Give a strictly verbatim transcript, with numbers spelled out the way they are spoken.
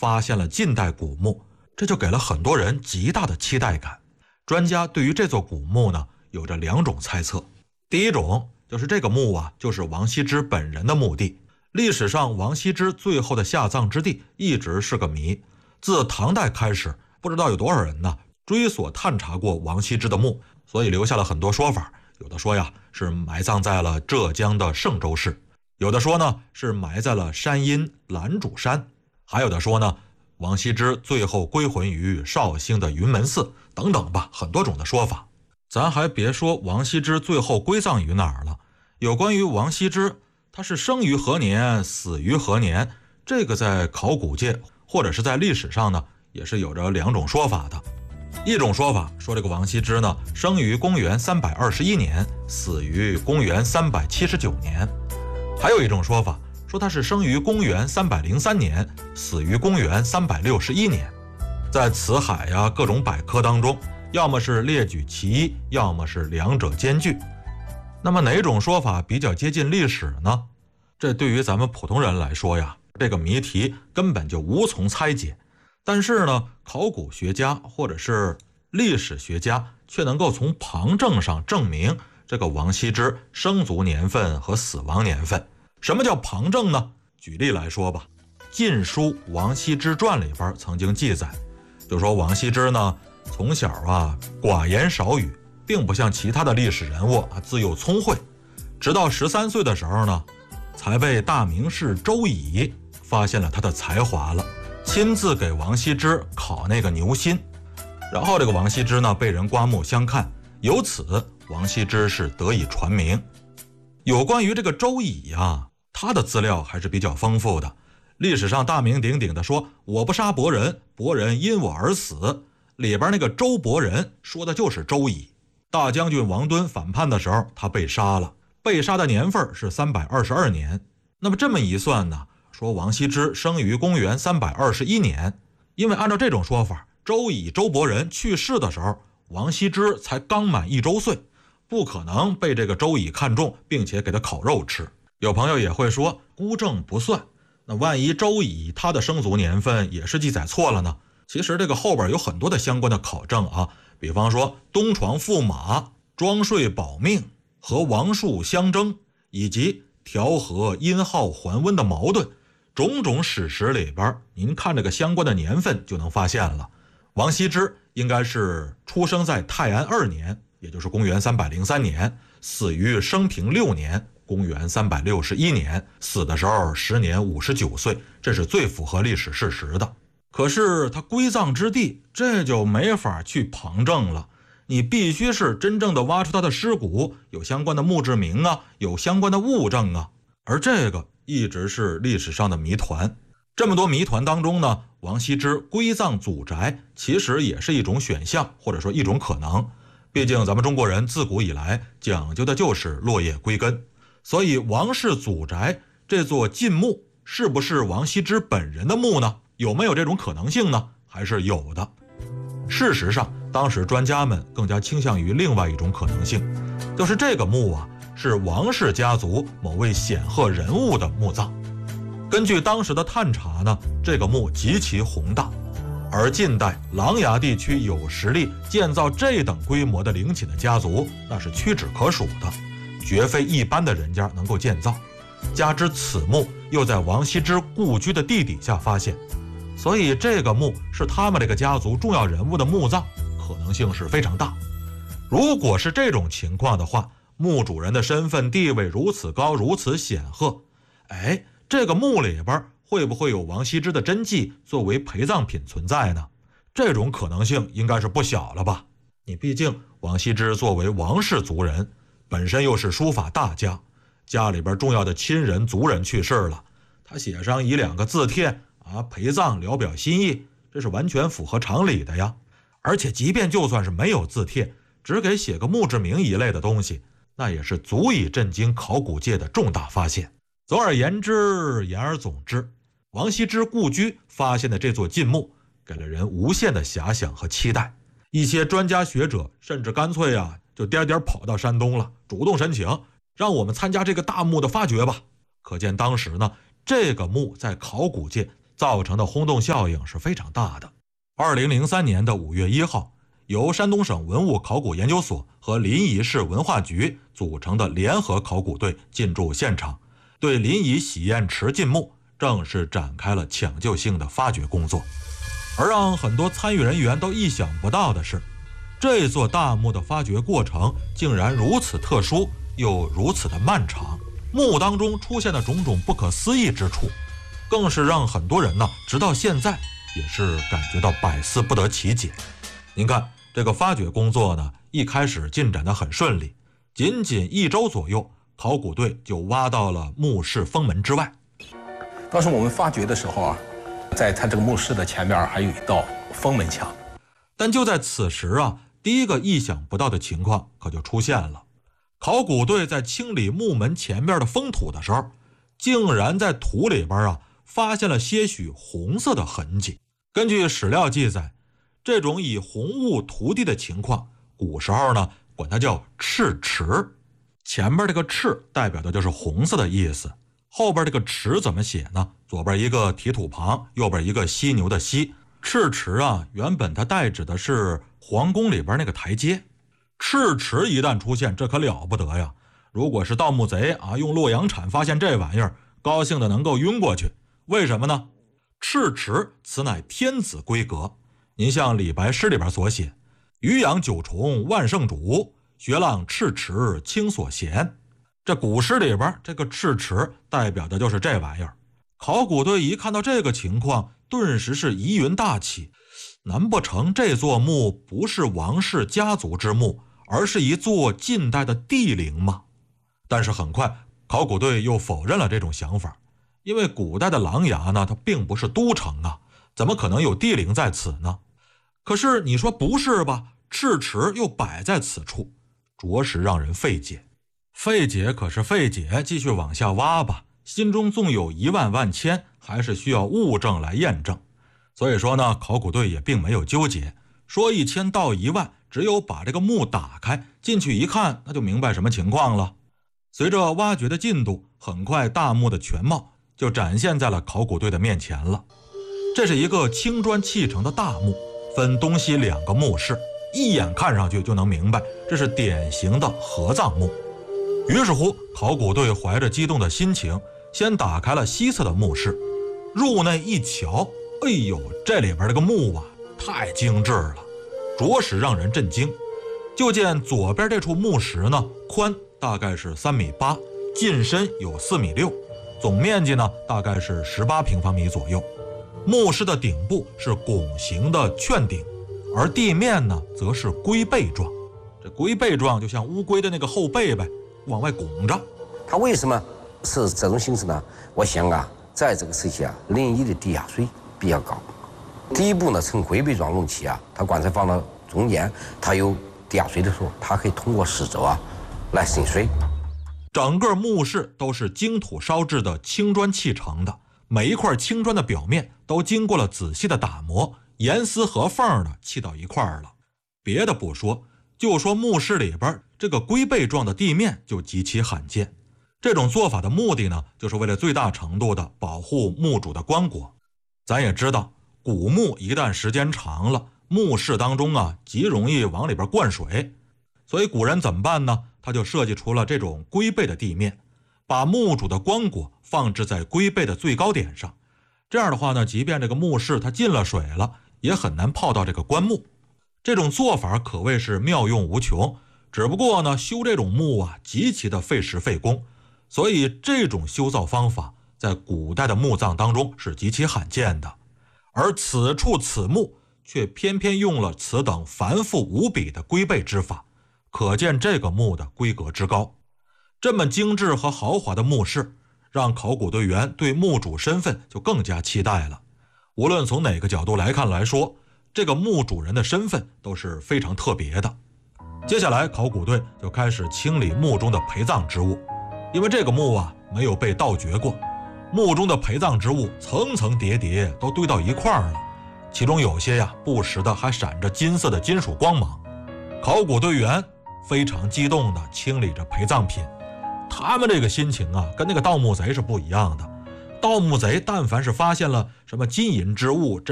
发现了近代古墓，这就给了很多人极大的期待感。专家对于这座古墓呢，有着两种猜测。第一种就是这个墓啊，就是王羲之本人的墓地。历史上王羲之最后的下葬之地一直是个谜，自唐代开始，不知道有多少人呢追索探查过王羲之的墓，所以留下了很多说法。有的说呀是埋葬在了浙江的嵊州市，有的说呢是埋在了山阴兰主山，还有的说呢王羲之最后归魂于绍兴的云门寺，等等吧，很多种的说法。咱还别说王羲之最后归葬于哪儿了，有关于王羲之他是生于何年死于何年，这个在考古界或者是在历史上呢也是有着两种说法的。一种说法说这个王羲之呢生于公元三百二十一年，死于公元三百七十九年。还有一种说法说他是生于公元三百零三年，死于公元三百六十一年。在辞海呀各种百科当中，要么是列举其一，要么是两者兼具。那么哪种说法比较接近历史呢？这对于咱们普通人来说呀，这个谜题根本就无从猜解。但是呢，考古学家或者是历史学家却能够从旁证上证明这个王羲之生卒年份和死亡年份。什么叫旁证呢？举例来说吧，《晋书·王羲之传》里边曾经记载，就说王羲之呢从小啊寡言少语，并不像其他的历史人物啊自幼聪慧，直到十三岁的时候呢，才被大名士周乙发现了他的才华了，亲自给王羲之烤那个牛心，然后这个王羲之呢被人刮目相看，由此王羲之是得以传名。有关于这个周乙呀，他的资料还是比较丰富的。历史上大名鼎鼎的说我不杀伯仁，伯仁因我而死，里边那个周伯仁说的就是周乙。大将军王敦反叛的时候他被杀了，被杀的年份是三百二十二年。那么这么一算呢，说王羲之生于公元三百二十一年，因为按照这种说法，周乙周伯仁去世的时候王羲之才刚满一周岁，不可能被这个周乙看中并且给他烤肉吃。有朋友也会说孤证不算，那万一周乙他的生卒年份也是记载错了呢？其实这个后边有很多的相关的考证啊，比方说东床驸马、装睡保命和王树相争，以及调和阴耗还温的矛盾，种种史实里边您看这个相关的年份就能发现了。王羲之应该是出生在泰安二年，也就是公元三百零三年，死于升平六年，公元三百六十一年，死的时候时年五十九岁，这是最符合历史事实的。可是他归葬之地，这就没法去旁证了，你必须是真正的挖出他的尸骨，有相关的墓志铭啊，有相关的物证啊，而这个一直是历史上的谜团。这么多谜团当中呢，王羲之归葬祖宅其实也是一种选项，或者说一种可能。毕竟咱们中国人自古以来讲究的就是落叶归根，所以王氏祖宅这座晋墓是不是王羲之本人的墓呢？有没有这种可能性呢？还是有的。事实上，当时专家们更加倾向于另外一种可能性，就是这个墓啊是王氏家族某位显赫人物的墓葬。根据当时的探查呢，这个墓极其宏大，而近代琅琊地区有实力建造这等规模的陵寝的家族那是屈指可数的，绝非一般的人家能够建造。加之此墓又在王羲之故居的地底下发现，所以这个墓是他们这个家族重要人物的墓葬，可能性是非常大。如果是这种情况的话，墓主人的身份地位如此高，如此显赫，哎，这个墓里边会不会有王羲之的真迹作为陪葬品存在呢？这种可能性应该是不小了吧。你毕竟王羲之作为王氏族人，本身又是书法大家，家里边重要的亲人族人去世了，他写上一两个字帖啊，陪葬聊表心意，这是完全符合常理的呀。而且即便就算是没有字帖，只给写个墓志铭一类的东西，那也是足以震惊考古界的重大发现。总而言之，言而总之，王羲之故居发现的这座晋墓给了人无限的遐想和期待。一些专家学者甚至干脆啊就颠颠跑到山东了，主动申请让我们参加这个大墓的发掘吧。可见当时呢，这个墓在考古界造成的轰动效应是非常大的。二零零三年的五月一号，由山东省文物考古研究所和临沂市文化局组成的联合考古队进驻现场，对临沂喜宴池进墓正式展开了抢救性的发掘工作。而让很多参与人员都意想不到的是，这座大墓的发掘过程竟然如此特殊，又如此的漫长。墓当中出现的种种不可思议之处，更是让很多人呢，直到现在也是感觉到百思不得其解。您看，这个发掘工作呢，一开始进展得很顺利，仅仅一周左右，考古队就挖到了墓室封门之外。 当时我们发掘的时候啊，在它这个墓室的前面还有一道封门墙。 但就在此时啊，第一个意想不到的情况可就出现了。考古队在清理墓门前面的封土的时候，竟然在土里边啊发现了些许红色的痕迹。根据史料记载，这种以红雾涂地的情况，古时候呢管它叫赤池。前面这个赤代表的就是红色的意思，后边这个池怎么写呢？左边一个提土旁，右边一个犀牛的犀。赤池啊，原本它代指的是皇宫里边那个台阶。赤池一旦出现，这可了不得呀！如果是盗墓贼啊，用洛阳铲发现这玩意儿，高兴的能够晕过去。为什么呢？赤池此乃天子规格。您像李白诗里边所写，渔阳九重万圣主，学浪赤池清所闲。这古诗里边这个赤池代表的就是这玩意儿。考古队一看到这个情况，顿时是疑云大起，难不成这座墓不是王室家族之墓，而是一座近代的帝陵吗？但是很快考古队又否认了这种想法，因为古代的琅琊呢，它并不是都城啊，怎么可能有帝陵在此呢？可是你说不是吧，赤池又摆在此处，着实让人费解。费解可是费解，继续往下挖吧，心中纵有一万万千，还是需要物证来验证。所以说呢，考古队也并没有纠结，说一千道一万，只有把这个墓打开，进去一看，那就明白什么情况了。随着挖掘的进度，很快大墓的全貌就展现在了考古队的面前了。这是一个青砖砌成的大墓，分东西两个墓室，一眼看上去就能明白，这是典型的合葬墓。于是乎，考古队怀着激动的心情，先打开了西侧的墓室，入内一瞧，哎呦，这里边这个墓啊，太精致了，着实让人震惊。就见左边这处墓石呢，宽大概是三米八，进深有四米六，总面积呢大概是十八平方米左右。墓室的顶部是拱形的券顶，而地面呢则是龟背状。这龟背状就像乌龟的那个后背呗，往外拱着。 它为什么是这种形式呢？我想啊，在这个时期啊，临沂的地下水比较高。第一步呢，呈龟背状容器啊，它棺材放到中间，它有地下水的时候，它可以通过四周啊来渗水。 整个墓室都是精土烧制的青砖砌成的，每一块青砖的表面都经过了仔细的打磨，严丝合缝的砌到一块了。别的不说，就说墓室里边这个龟背状的地面就极其罕见。这种做法的目的呢，就是为了最大程度的保护墓主的棺椁。咱也知道，古墓一旦时间长了，墓室当中啊极容易往里边灌水，所以古人怎么办呢？他就设计出了这种龟背的地面，把墓主的棺椁放置在龟背的最高点上。这样的话呢，即便这个墓室它进了水了，也很难泡到这个棺木。这种做法可谓是妙用无穷，只不过呢，修这种墓啊极其的费时费工，所以这种修造方法在古代的墓葬当中是极其罕见的。而此处此墓却偏偏用了此等繁复无比的龟背之法，可见这个墓的规格之高。这么精致和豪华的墓室，让考古队员对墓主身份就更加期待了。无论从哪个角度来看来说，这个墓主人的身份都是非常特别的。接下来考古队就开始清理墓中的陪葬之物，因为这个墓啊没有被盗掘过，墓中的陪葬之物层层叠叠都堆到一块儿了，其中有些呀不时的还闪着金色的金属光芒。考古队员非常激动地清理着陪葬品，他们这个心情啊跟那个盗墓贼是不一样的。 盗墓贼但凡是发现了什么金银之物，